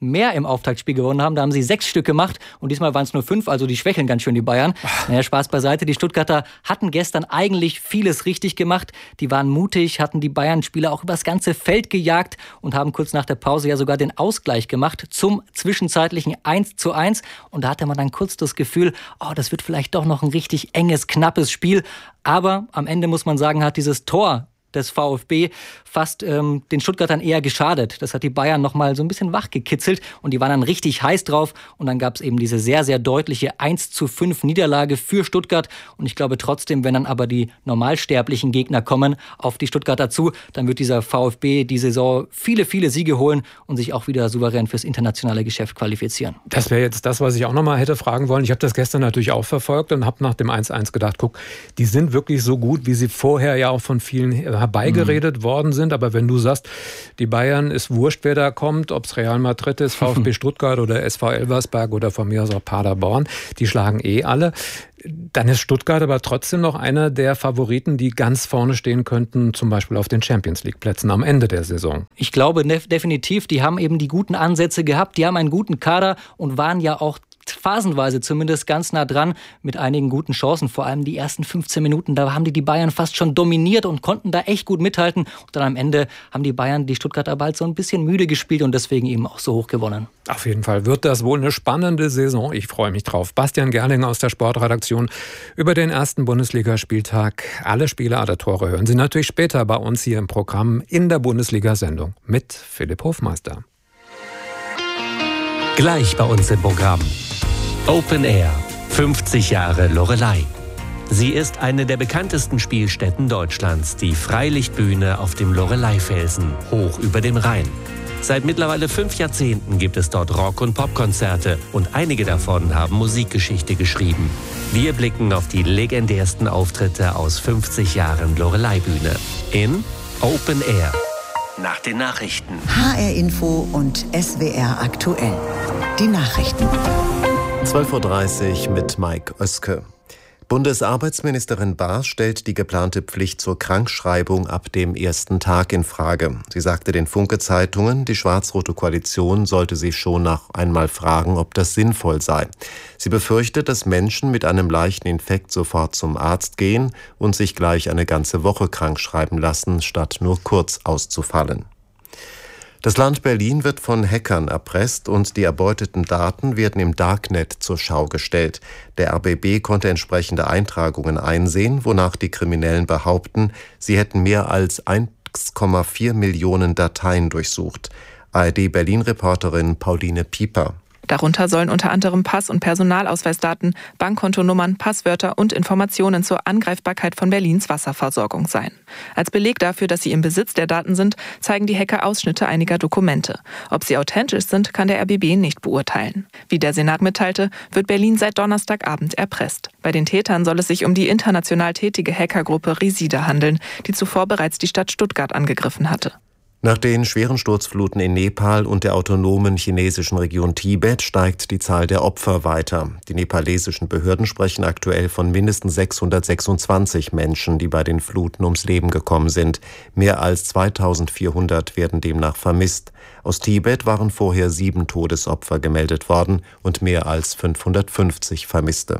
mehr im Auftaktspiel gewonnen haben. Da haben sie sechs Stück gemacht und diesmal waren es nur fünf, also die schwächeln ganz schön, die Bayern. Naja, Spaß beiseite. Die Stuttgarter hatten gestern eigentlich vieles richtig gemacht. Die waren mutig, hatten die Bayern-Spieler auch übers ganze Feld gejagt und haben kurz nach der Pause ja sogar den Ausgleich gemacht zum zwischenzeitlichen eins zu eins. Und da hatte man dann kurz das Gefühl, oh, das wird vielleicht doch noch ein richtig enges, knappes Spiel. Aber am Ende muss man sagen, hat dieses Tor des VfB fast ähm, den Stuttgartern eher geschadet. Das hat die Bayern noch mal so ein bisschen wachgekitzelt und die waren dann richtig heiß drauf. Und dann gab es eben diese sehr, sehr deutliche eins zu fünf Niederlage für Stuttgart. Und ich glaube trotzdem, wenn dann aber die normalsterblichen Gegner kommen auf die Stuttgarter zu, dann wird dieser VfB die Saison viele, viele Siege holen und sich auch wieder souverän fürs internationale Geschäft qualifizieren. Das wäre jetzt das, was ich auch noch mal hätte fragen wollen. Ich habe das gestern natürlich auch verfolgt und habe nach dem eins eins gedacht, guck, die sind wirklich so gut, wie sie vorher ja auch von vielen herbeigeredet mhm. worden sind. Aber wenn du sagst, die Bayern ist wurscht, wer da kommt, ob es Real Madrid ist, VfB Stuttgart oder S V Elversberg oder von mir aus auch Paderborn, die schlagen eh alle. Dann ist Stuttgart aber trotzdem noch einer der Favoriten, die ganz vorne stehen könnten, zum Beispiel auf den Champions-League-Plätzen am Ende der Saison. Ich glaube definitiv, die haben eben die guten Ansätze gehabt, die haben einen guten Kader und waren ja auch phasenweise zumindest ganz nah dran mit einigen guten Chancen. Vor allem die ersten fünfzehn Minuten, da haben die die Bayern fast schon dominiert und konnten da echt gut mithalten. Und dann am Ende haben die Bayern die Stuttgarter bald so ein bisschen müde gespielt und deswegen eben auch so hoch gewonnen. Auf jeden Fall wird das wohl eine spannende Saison. Ich freue mich drauf. Bastian Gerling aus der Sportredaktion über den ersten Bundesligaspieltag. Alle Spiele, alle Tore hören Sie natürlich später bei uns hier im Programm in der Bundesliga-Sendung mit Philipp Hofmeister. Gleich bei uns im Programm. Open Air, fünfzig Jahre Loreley. Sie ist eine der bekanntesten Spielstätten Deutschlands, die Freilichtbühne auf dem Loreley-Felsen, hoch über dem Rhein. Seit mittlerweile fünf Jahrzehnten gibt es dort Rock- und Popkonzerte und einige davon haben Musikgeschichte geschrieben. Wir blicken auf die legendärsten Auftritte aus fünfzig Jahren Loreley-Bühne in Open Air. Nach den Nachrichten. H R Info und S W R aktuell. Die Nachrichten. zwölf Uhr dreißig mit Mike Oeske. Bundesarbeitsministerin Baas stellt die geplante Pflicht zur Krankschreibung ab dem ersten Tag in Frage. Sie sagte den Funke-Zeitungen, die schwarz-rote Koalition sollte sich schon noch einmal fragen, ob das sinnvoll sei. Sie befürchtet, dass Menschen mit einem leichten Infekt sofort zum Arzt gehen und sich gleich eine ganze Woche krankschreiben lassen, statt nur kurz auszufallen. Das Land Berlin wird von Hackern erpresst und die erbeuteten Daten werden im Darknet zur Schau gestellt. Der R B B konnte entsprechende Eintragungen einsehen, wonach die Kriminellen behaupten, sie hätten mehr als eins Komma vier Millionen Dateien durchsucht. A R D-Berlin-Reporterin Pauline Pieper. Darunter sollen unter anderem Pass- und Personalausweisdaten, Bankkontonummern, Passwörter und Informationen zur Angreifbarkeit von Berlins Wasserversorgung sein. Als Beleg dafür, dass sie im Besitz der Daten sind, zeigen die Hacker Ausschnitte einiger Dokumente. Ob sie authentisch sind, kann der R B B nicht beurteilen. Wie der Senat mitteilte, wird Berlin seit Donnerstagabend erpresst. Bei den Tätern soll es sich um die international tätige Hackergruppe Resida handeln, die zuvor bereits die Stadt Stuttgart angegriffen hatte. Nach den schweren Sturzfluten in Nepal und der autonomen chinesischen Region Tibet steigt die Zahl der Opfer weiter. Die nepalesischen Behörden sprechen aktuell von mindestens sechshundertsechsundzwanzig Menschen, die bei den Fluten ums Leben gekommen sind. Mehr als zweitausendvierhundert werden demnach vermisst. Aus Tibet waren vorher sieben Todesopfer gemeldet worden und mehr als fünfhundertfünfzig Vermisste.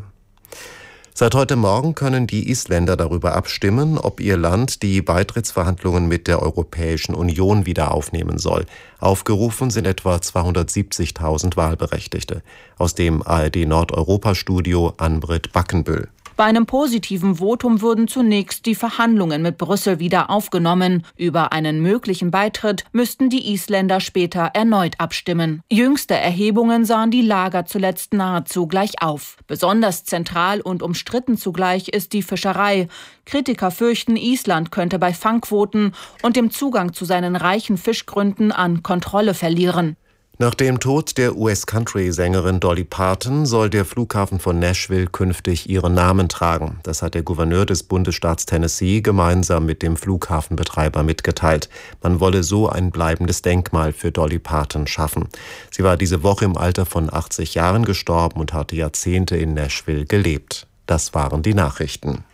Seit heute Morgen können die Isländer darüber abstimmen, ob ihr Land die Beitrittsverhandlungen mit der Europäischen Union wieder aufnehmen soll. Aufgerufen sind etwa zweihundertsiebzigtausend Wahlberechtigte. Aus dem A R D Nordeuropa-Studio Ann-Britt Backenbüll. Bei einem positiven Votum würden zunächst die Verhandlungen mit Brüssel wieder aufgenommen. Über einen möglichen Beitritt müssten die Isländer später erneut abstimmen. Jüngste Erhebungen sahen die Lager zuletzt nahezu gleich auf. Besonders zentral und umstritten zugleich ist die Fischerei. Kritiker fürchten, Island könnte bei Fangquoten und dem Zugang zu seinen reichen Fischgründen an Kontrolle verlieren. Nach dem Tod der U S-Country-Sängerin Dolly Parton soll der Flughafen von Nashville künftig ihren Namen tragen. Das hat der Gouverneur des Bundesstaats Tennessee gemeinsam mit dem Flughafenbetreiber mitgeteilt. Man wolle so ein bleibendes Denkmal für Dolly Parton schaffen. Sie war diese Woche im Alter von achtzig Jahren gestorben und hatte Jahrzehnte in Nashville gelebt. Das waren die Nachrichten.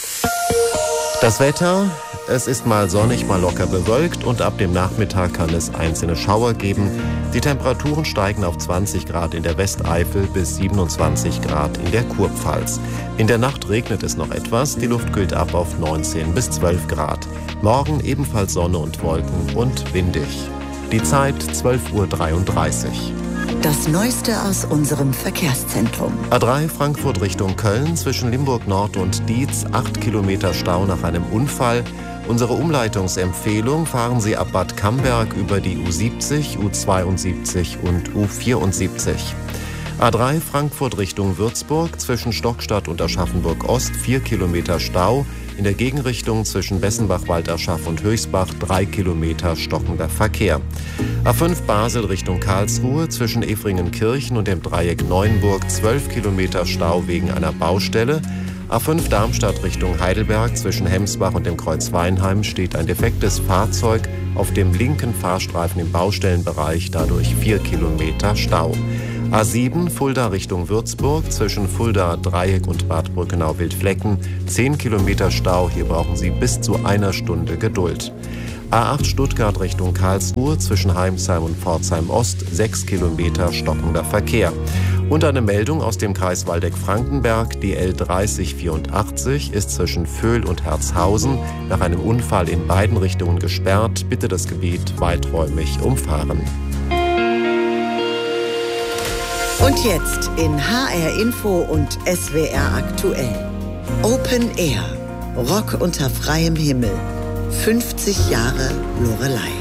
Das Wetter, es ist mal sonnig, mal locker bewölkt und ab dem Nachmittag kann es einzelne Schauer geben. Die Temperaturen steigen auf zwanzig Grad in der Westeifel bis siebenundzwanzig Grad in der Kurpfalz. In der Nacht regnet es noch etwas, die Luft kühlt ab auf neunzehn bis zwölf Grad. Morgen ebenfalls Sonne und Wolken und windig. Die Zeit zwölf Uhr dreiunddreißig. Das Neueste aus unserem Verkehrszentrum. A drei Frankfurt Richtung Köln zwischen Limburg Nord und Dietz, acht Kilometer Stau nach einem Unfall. Unsere Umleitungsempfehlung: fahren Sie ab Bad Camberg über die U siebzig, U zweiundsiebzig und U vierundsiebzig. A drei Frankfurt Richtung Würzburg zwischen Stockstadt und Aschaffenburg Ost, vier Kilometer Stau. In der Gegenrichtung zwischen Bessenbach, Walderschaff und Höchstbach drei Kilometer stockender Verkehr. A fünf Basel Richtung Karlsruhe zwischen Efringenkirchen und dem Dreieck Neuenburg zwölf Kilometer Stau wegen einer Baustelle. A fünf Darmstadt Richtung Heidelberg zwischen Hemsbach und dem Kreuz Weinheim steht ein defektes Fahrzeug auf dem linken Fahrstreifen im Baustellenbereich, dadurch vier Kilometer Stau. A sieben Fulda Richtung Würzburg zwischen Fulda Dreieck und Bad Brückenau-Wildflecken zehn Kilometer Stau, hier brauchen Sie bis zu einer Stunde Geduld. A acht Stuttgart Richtung Karlsruhe zwischen Heimsheim und Pforzheim Ost sechs Kilometer stockender Verkehr. Und eine Meldung aus dem Kreis Waldeck-Frankenberg: die L dreißig vierundachtzig ist zwischen Vöhl und Herzhausen nach einem Unfall in beiden Richtungen gesperrt. Bitte das Gebiet weiträumig umfahren. Und jetzt in H R Info und S W R aktuell. Open Air. Rock unter freiem Himmel. fünfzig Jahre Loreley.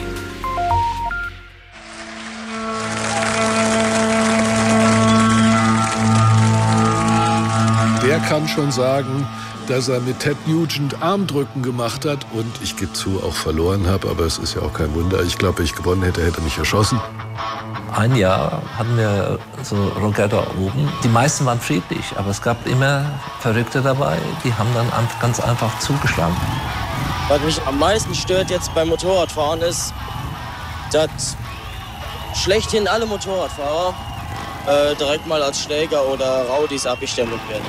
Der kann schon sagen, dass er mit Ted Nugent Armdrücken gemacht hat und ich gebe zu, auch verloren habe, aber es ist ja auch kein Wunder. Ich glaube, wenn ich gewonnen hätte, hätte er mich erschossen. Ein Jahr hatten wir so Rocketta oben. Die meisten waren friedlich, aber es gab immer Verrückte dabei, die haben dann ganz einfach zugeschlagen. Was mich am meisten stört jetzt beim Motorradfahren ist, dass schlechthin alle Motorradfahrer äh, direkt mal als Schläger oder Rowdies abgestempelt werden.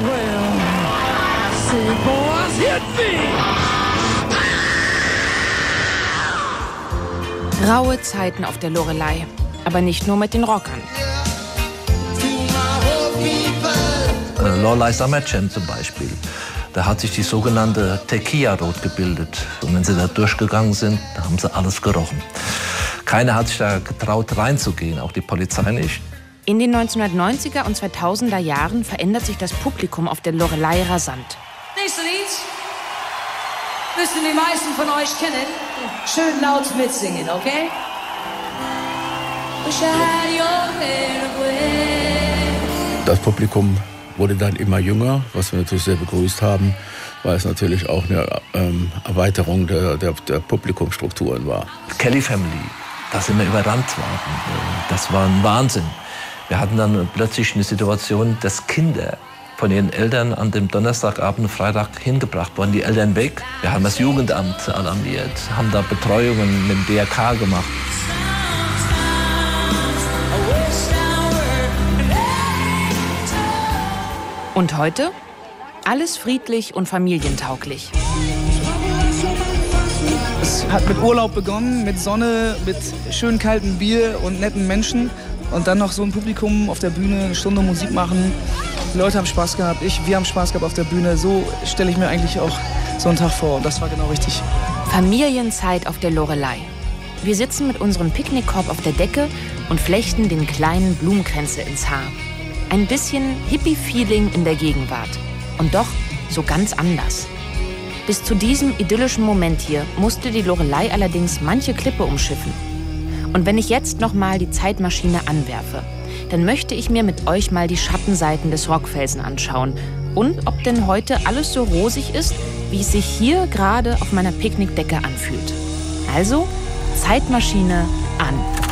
Raue Zeiten auf der Loreley. Aber nicht nur mit den Rockern. Äh, Loreley Summer Jam zum Beispiel. Da hat sich die sogenannte Tequila-Rot gebildet. Und wenn sie da durchgegangen sind, da haben sie alles gerochen. Keiner hat sich da getraut, reinzugehen, auch die Polizei nicht. In den neunzehnhundertneunziger und zweitausender Jahren verändert sich das Publikum auf der Loreley rasant. Nächste Lied müssen die meisten von euch kennen. Schön laut mitsingen, okay? Das Publikum wurde dann immer jünger, was wir natürlich sehr begrüßt haben, weil es natürlich auch eine ähm, Erweiterung der, der, der Publikumsstrukturen war. Kelly Family, da sind wir überrannt worden. Das war ein Wahnsinn. Wir hatten dann plötzlich eine Situation, dass Kinder von ihren Eltern an dem Donnerstagabend, Freitag hingebracht wurden, die Eltern weg. Wir haben das Jugendamt alarmiert, haben da Betreuungen mit dem D R K gemacht. Und heute? Alles friedlich und familientauglich. Es hat mit Urlaub begonnen, mit Sonne, mit schön kaltem Bier und netten Menschen. Und dann noch so ein Publikum auf der Bühne, eine Stunde Musik machen. Die Leute haben Spaß gehabt, ich, wir haben Spaß gehabt auf der Bühne. So stelle ich mir eigentlich auch so einen Tag vor. Und das war genau richtig. Familienzeit auf der Loreley. Wir sitzen mit unserem Picknickkorb auf der Decke und flechten den kleinen Blumenkränze ins Haar. Ein bisschen Hippie-Feeling in der Gegenwart. Und doch so ganz anders. Bis zu diesem idyllischen Moment hier musste die Loreley allerdings manche Klippe umschiffen. Und wenn ich jetzt noch mal die Zeitmaschine anwerfe, dann möchte ich mir mit euch mal die Schattenseiten des Rockfelsen anschauen. Und ob denn heute alles so rosig ist, wie es sich hier gerade auf meiner Picknickdecke anfühlt. Also, Zeitmaschine an.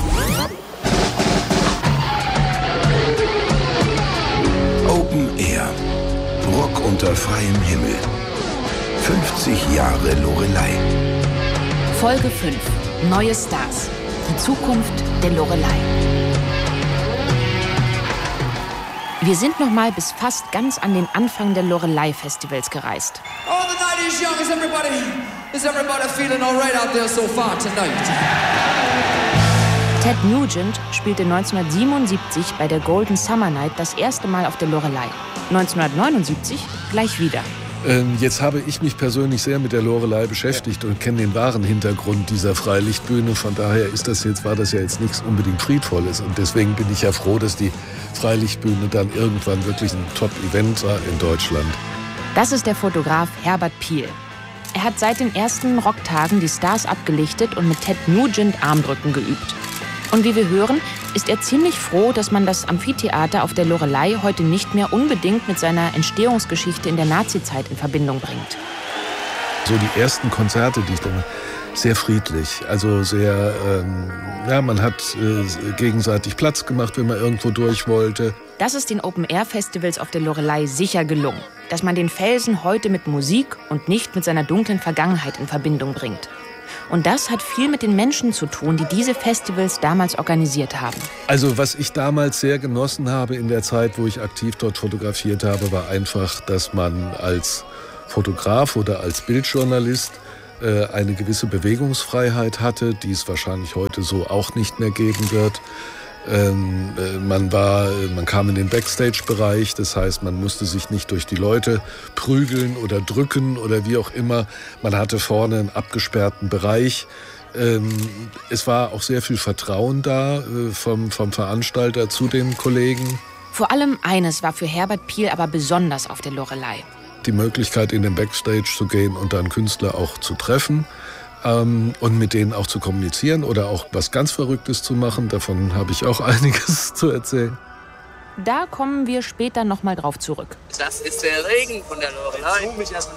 Open Air. Rock unter freiem Himmel. fünfzig Jahre Loreley. Folge fünf. Neue Stars. Die Zukunft der Loreley. Wir sind noch mal bis fast ganz an den Anfang der Loreley-Festivals gereist. Oh, the night is young. Is everybody, is everybody feeling all right out there so far tonight? Ted Nugent spielte neunzehnhundertsiebenundsiebzig bei der Golden Summer Night das erste Mal auf der Loreley. neunzehnhundertneunundsiebzig gleich wieder. Jetzt habe ich mich persönlich sehr mit der Loreley beschäftigt und kenne den wahren Hintergrund dieser Freilichtbühne. Von daher ist das jetzt, war das ja jetzt nichts unbedingt Friedvolles. Und deswegen bin ich ja froh, dass die Freilichtbühne dann irgendwann wirklich ein Top-Event war in Deutschland. Das ist der Fotograf Herbert Piel. Er hat seit den ersten Rocktagen die Stars abgelichtet und mit Ted Nugent Armdrücken geübt. Und wie wir hören, ist er ziemlich froh, dass man das Amphitheater auf der Loreley heute nicht mehr unbedingt mit seiner Entstehungsgeschichte in der Nazizeit in Verbindung bringt. So die ersten Konzerte, die ich dann sehr friedlich, also sehr, ähm, ja, man hat äh, gegenseitig Platz gemacht, wenn man irgendwo durch wollte. Das ist den Open-Air-Festivals auf der Loreley sicher gelungen, dass man den Felsen heute mit Musik und nicht mit seiner dunklen Vergangenheit in Verbindung bringt. Und das hat viel mit den Menschen zu tun, die diese Festivals damals organisiert haben. Also was ich damals sehr genossen habe in der Zeit, wo ich aktiv dort fotografiert habe, war einfach, dass man als Fotograf oder als Bildjournalist äh, eine gewisse Bewegungsfreiheit hatte, die es wahrscheinlich heute so auch nicht mehr geben wird. Ähm, äh, man war, man kam in den Backstage-Bereich, das heißt, man musste sich nicht durch die Leute prügeln oder drücken oder wie auch immer. Man hatte vorne einen abgesperrten Bereich. Ähm, es war auch sehr viel Vertrauen da äh, vom, vom Veranstalter zu den Kollegen. Vor allem eines war für Herbert Piel aber besonders auf der Loreley. Die Möglichkeit, in den Backstage zu gehen und dann Künstler auch zu treffen. Ähm, und mit denen auch zu kommunizieren oder auch was ganz Verrücktes zu machen. Davon habe ich auch einiges zu erzählen. Da kommen wir später noch mal drauf zurück. Das ist der Regen von der Loreley.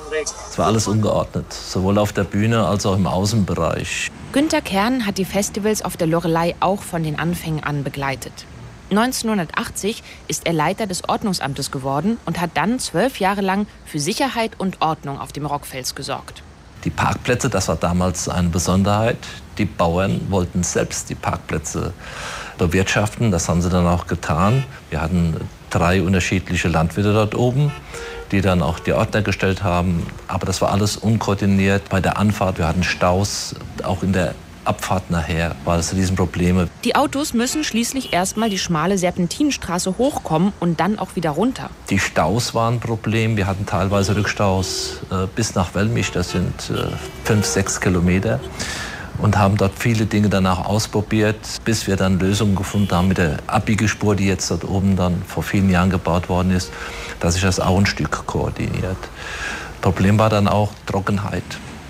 Es war alles ungeordnet, sowohl auf der Bühne als auch im Außenbereich. Günter Kern hat die Festivals auf der Loreley auch von den Anfängen an begleitet. neunzehnhundertachtzig ist er Leiter des Ordnungsamtes geworden und hat dann zwölf Jahre lang für Sicherheit und Ordnung auf dem Rockfels gesorgt. Die Parkplätze, das war damals eine Besonderheit. Die Bauern wollten selbst die Parkplätze bewirtschaften. Das haben sie dann auch getan. Wir hatten drei unterschiedliche Landwirte dort oben, die dann auch die Ordner gestellt haben. Aber das war alles unkoordiniert. Bei der Anfahrt, wir hatten Staus, auch in der Abfahrt nachher war das Riesenprobleme. Die Autos müssen schließlich erstmal die schmale Serpentinenstraße hochkommen und dann auch wieder runter. Die Staus waren ein Problem. Wir hatten teilweise Rückstaus äh, bis nach Wellmich, das sind äh, fünf, sechs Kilometer. Und haben dort viele Dinge danach ausprobiert, bis wir dann Lösungen gefunden haben mit der Abbiegespur, die jetzt dort oben dann vor vielen Jahren gebaut worden ist, dass sich das auch ein Stück koordiniert. Problem war dann auch Trockenheit.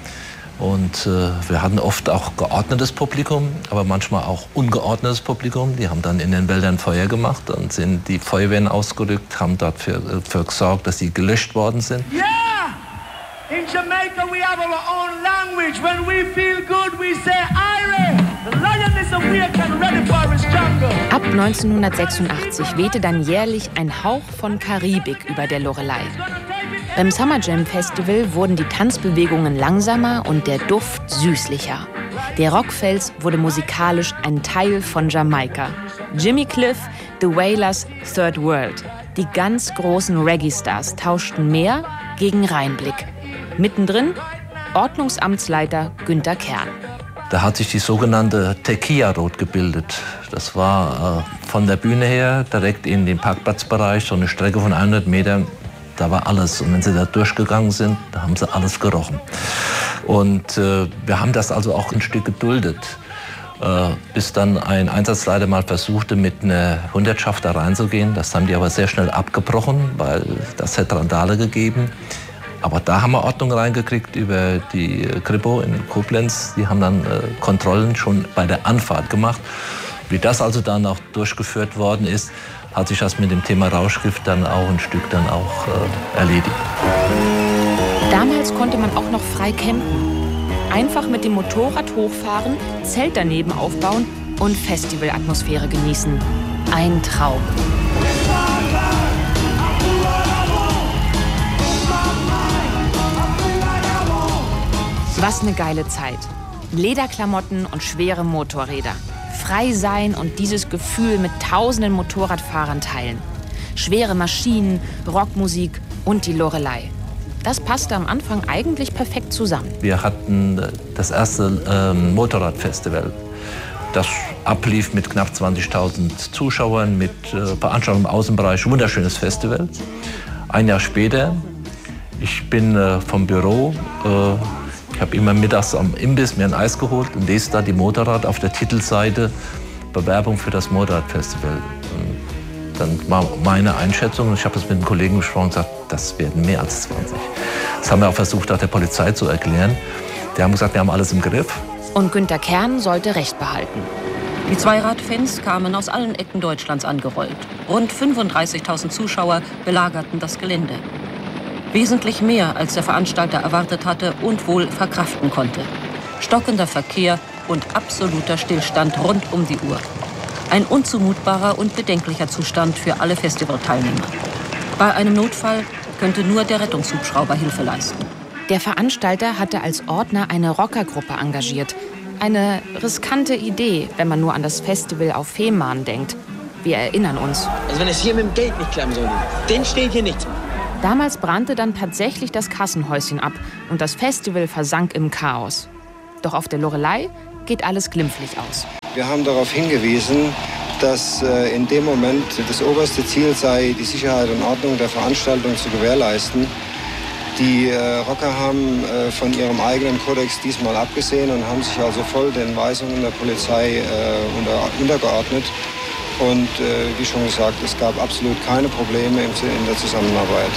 Und äh, wir hatten oft auch geordnetes Publikum, aber manchmal auch ungeordnetes Publikum. Die haben dann in den Wäldern Feuer gemacht. Dann sind die Feuerwehren ausgerückt, haben dafür für gesorgt, dass sie gelöscht worden sind. Yeah! In Jamaica we have our own language. When we feel good we say Irish. The lion is awake and ready for his jungle. Ab neunzehnhundertsechsundachtzig wehte dann jährlich ein Hauch von Karibik über der Loreley. Beim Summer Jam Festival wurden die Tanzbewegungen langsamer und der Duft süßlicher. Der Rockfels wurde musikalisch ein Teil von Jamaika. Jimmy Cliff, The Wailers, Third World. Die ganz großen Reggae-Stars tauschten Meer gegen Rheinblick. Mittendrin Ordnungsamtsleiter Günter Kern. Da hat sich die sogenannte Tequila Road gebildet. Das war äh, von der Bühne her direkt in den Parkplatzbereich, so eine Strecke von hundert Metern. Da war alles. Und wenn sie da durchgegangen sind, da haben sie alles gerochen. Und äh, wir haben das also auch ein Stück geduldet. Äh, bis dann ein Einsatzleiter mal versuchte, mit einer Hundertschaft da reinzugehen. Das haben die aber sehr schnell abgebrochen, weil das hätte Randale gegeben. Aber da haben wir Ordnung reingekriegt über die Kripo in Koblenz. Die haben dann äh, Kontrollen schon bei der Anfahrt gemacht. Wie das also dann auch durchgeführt worden ist, hat sich das mit dem Thema Rauschgift dann auch ein Stück dann auch äh, erledigt. Damals konnte man auch noch frei campen. Einfach mit dem Motorrad hochfahren, Zelt daneben aufbauen und Festivalatmosphäre genießen. Ein Traum. Was eine geile Zeit. Lederklamotten und schwere Motorräder. Frei sein und dieses Gefühl mit tausenden Motorradfahrern teilen. Schwere Maschinen, Rockmusik und die Loreley. Das passte am Anfang eigentlich perfekt zusammen. Wir hatten das erste ähm, Motorradfestival. das ablief mit knapp zwanzigtausend Zuschauern, mit äh, Veranstaltungen im Außenbereich, wunderschönes Festival. Ein Jahr später, ich bin äh, vom Büro, äh, ich habe immer mittags am Imbiss mir ein Eis geholt und lese da die Motorrad auf der Titelseite, Bewerbung für das Motorradfestival. Und dann war meine Einschätzung, und ich habe das mit einem Kollegen besprochen und gesagt, das werden mehr als zwanzig. Das haben wir auch versucht, auch der Polizei zu erklären. Die haben gesagt, wir haben alles im Griff. Und Günter Kern sollte Recht behalten. Die Zweiradfans kamen aus allen Ecken Deutschlands angerollt. Rund fünfunddreißigtausend Zuschauer belagerten das Gelände. Wesentlich mehr, als der Veranstalter erwartet hatte und wohl verkraften konnte. Stockender Verkehr und absoluter Stillstand rund um die Uhr. Ein unzumutbarer und bedenklicher Zustand für alle Festivalteilnehmer. Bei einem Notfall könnte nur der Rettungshubschrauber Hilfe leisten. Der Veranstalter hatte als Ordner eine Rockergruppe engagiert. Eine riskante Idee, wenn man nur an das Festival auf Fehmarn denkt. Wir erinnern uns. Also wenn es hier mit dem Geld nicht klappen soll, den steht hier nichts mehr. Damals brannte dann tatsächlich das Kassenhäuschen ab und das Festival versank im Chaos. Doch auf der Loreley geht alles glimpflich aus. Wir haben darauf hingewiesen, dass äh, in dem Moment das oberste Ziel sei, die Sicherheit und Ordnung der Veranstaltung zu gewährleisten. Die äh, Rocker haben äh, von ihrem eigenen Kodex diesmal abgesehen und haben sich also voll den Weisungen der Polizei äh, unter, untergeordnet. Und äh, wie schon gesagt, es gab absolut keine Probleme in, in der Zusammenarbeit.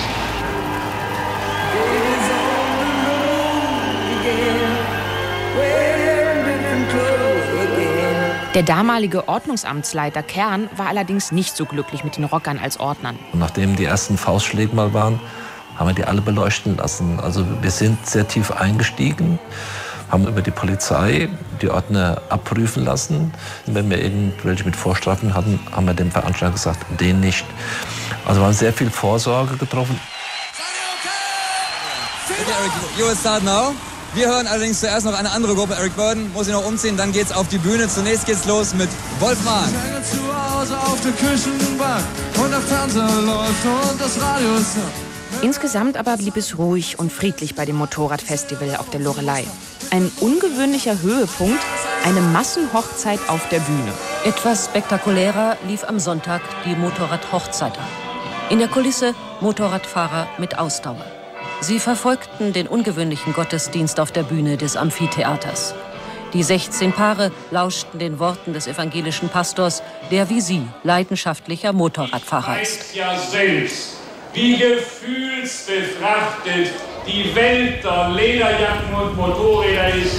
Der damalige Ordnungsamtsleiter Kern war allerdings nicht so glücklich mit den Rockern als Ordnern. Und nachdem die ersten Faustschläge mal waren, haben wir die alle beleuchten lassen. Also wir sind sehr tief eingestiegen, haben über die Polizei die Ordner abprüfen lassen. Und wenn wir irgendwelche mit Vorstrafen hatten, haben wir dem Veranstalter gesagt, den nicht. Also wir haben sehr viel Vorsorge getroffen. Okay, Eric, you will start now. Wir hören allerdings zuerst noch eine andere Gruppe. Eric Burdon muss sich noch umziehen, dann geht's auf die Bühne. Zunächst geht's los mit Wolfmann. Ich hänge zu Hause auf der Küchenbank und der Fernseher läuft und das Radio ist... Insgesamt aber blieb es ruhig und friedlich bei dem Motorradfestival auf der Loreley. Ein ungewöhnlicher Höhepunkt, eine Massenhochzeit auf der Bühne. Etwas spektakulärer lief am Sonntag die Motorradhochzeit ab. In der Kulisse Motorradfahrer mit Ausdauer. Sie verfolgten den ungewöhnlichen Gottesdienst auf der Bühne des Amphitheaters. Die sechzehn Paare lauschten den Worten des evangelischen Pastors, der wie sie leidenschaftlicher Motorradfahrer ist. Weißt ja selbst, wie gefühlsbefrachtet die Welt der Lederjacken und Motorräder ist.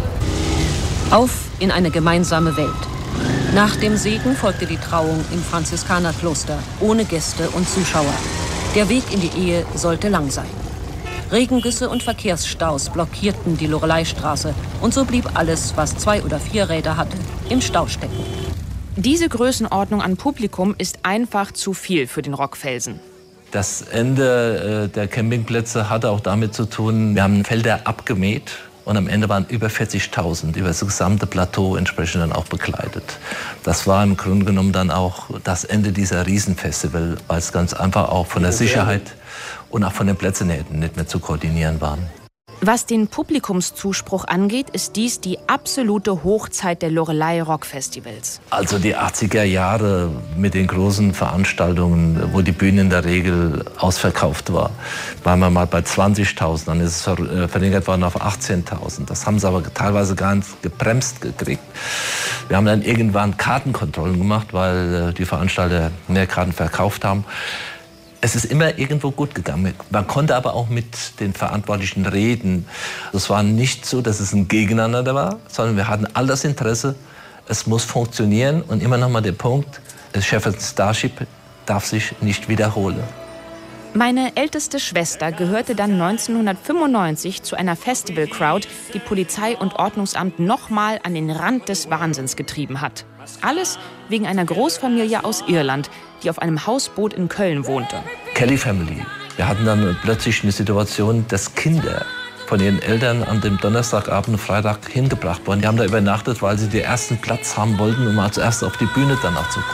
Auf in eine gemeinsame Welt. Nach dem Segen folgte die Trauung im Franziskanerkloster, ohne Gäste und Zuschauer. Der Weg in die Ehe sollte lang sein. Regengüsse und Verkehrsstaus blockierten die Loreleystraße und so blieb alles, was zwei oder vier Räder hatte, im Stau stecken. Diese Größenordnung an Publikum ist einfach zu viel für den Rockfelsen. Das Ende äh, der Campingplätze hatte auch damit zu tun, wir haben Felder abgemäht und am Ende waren über vierzigtausend über das gesamte Plateau entsprechend dann auch begleitet. Das war im Grunde genommen dann auch das Ende dieser Riesenfestival, weil es ganz einfach auch von der Sicherheit und auch von den Plätzen her nicht mehr zu koordinieren waren. Was den Publikumszuspruch angeht, ist dies die absolute Hochzeit der Loreley Rockfestivals. Also die achtziger Jahre mit den großen Veranstaltungen, wo die Bühne in der Regel ausverkauft war, waren wir mal bei zwanzigtausend, dann ist es verringert worden auf achtzehntausend. Das haben sie aber teilweise gar nicht gebremst gekriegt. Wir haben dann irgendwann Kartenkontrollen gemacht, weil die Veranstalter mehr Karten verkauft haben. Es ist immer irgendwo gut gegangen. Man konnte aber auch mit den Verantwortlichen reden. Es war nicht so, dass es ein Gegeneinander war, sondern wir hatten all das Interesse, es muss funktionieren. Und immer noch mal der Punkt, das Shepherd Starship darf sich nicht wiederholen. Meine älteste Schwester gehörte dann neunzehnhundertfünfundneunzig zu einer Festival-Crowd, die Polizei und Ordnungsamt nochmal an den Rand des Wahnsinns getrieben hat. Alles wegen einer Großfamilie aus Irland, die auf einem Hausboot in Köln wohnte. Kelly Family. Wir hatten dann plötzlich eine Situation, dass Kinder von ihren Eltern an dem Donnerstagabend und Freitag hingebracht wurden. Die haben da übernachtet, weil sie den ersten Platz haben wollten, um mal zuerst auf die Bühne danach zu